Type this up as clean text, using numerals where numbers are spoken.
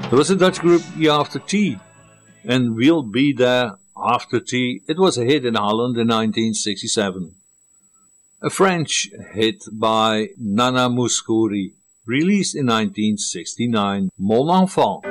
There was a Dutch group, After Tea, and We'll Be There After Tea. It was a hit in Holland in 1967. A French hit by Nana Mouskouri, released in 1969, Mon Enfant.